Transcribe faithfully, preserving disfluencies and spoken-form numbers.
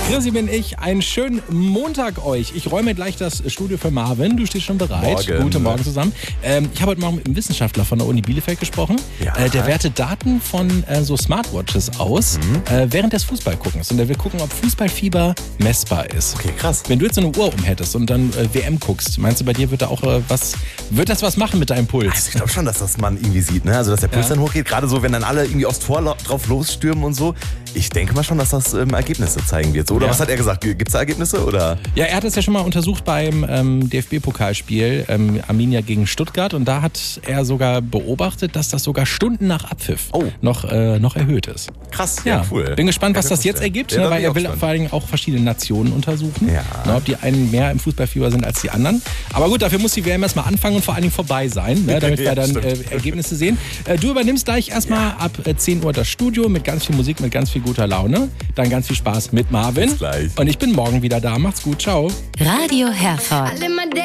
Chrissy bin ich. Einen schönen Montag euch. Ich räume gleich das Studio für Marvin. Du stehst schon bereit. Morgen. Guten Morgen zusammen. Ähm, ich habe heute Morgen mit einem Wissenschaftler von der Uni Bielefeld gesprochen. Ja. Äh, der wertet Daten von äh, so Smartwatches aus mhm. äh, während des Fußballguckens. Und der will gucken, ob Fußballfieber messbar ist. Okay, krass. Wenn du jetzt so eine Uhr um hättest und dann äh, W M guckst, meinst du, bei dir wird da auch äh, was, wird das was machen mit deinem Puls? Also ich glaube schon, dass das man irgendwie sieht, ne? Also dass der Puls Ja. dann hochgeht, gerade so, wenn dann alle irgendwie aufs Tor drauf losstürmen und so. Ich denke mal schon, dass das ähm, Ergebnisse zeigen wird. So, oder Ja. was hat er gesagt? Gibt es da Ergebnisse? Oder? Ja, er hat es ja schon mal untersucht beim ähm, D F B-Pokalspiel ähm, Arminia gegen Stuttgart und da hat er sogar beobachtet, dass das sogar Stunden nach Abpfiff Oh. noch, äh, noch erhöht ist. Krass, ja, Ja, cool. bin gespannt, was Kann ich mir das jetzt vorstellen. ergibt, Ja, ne, da weil bin ich er auch will gespannt. vor allen Dingen auch verschiedene Nationen untersuchen, Ja. ne, ob die einen mehr im Fußballfieber sind als die anderen. Aber gut, dafür muss die W M erstmal anfangen und vor allen Dingen vorbei sein, ne, damit Ja, wir dann äh, stimmt. Ergebnisse sehen. Äh, du übernimmst gleich erstmal ab äh, zehn Uhr das Studio mit ganz viel Musik, mit ganz viel guter Laune. Dann ganz viel Spaß mit Marvin. Bis gleich. Und ich bin morgen wieder da. Macht's gut, ciao. Radio Herford. I live my day